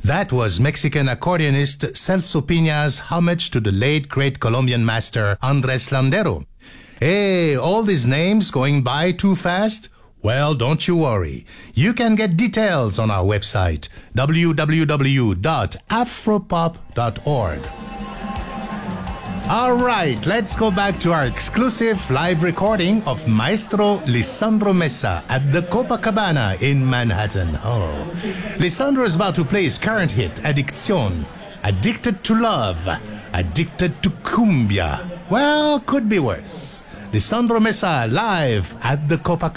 That was Mexican accordionist Celso Piña's homage to the late great Colombian master Andres Landero. Hey, all these names going by too fast? Well, don't you worry. You can get details on our website, www.afropop.org. All right, let's go back to our exclusive live recording of Maestro Lisandro Mesa at the Copacabana in Manhattan. Oh, Lisandro is about to play his current hit, Adicción. Addicted to love, addicted to cumbia. Well, could be worse. Lisandro Mesa live at the Copacabana.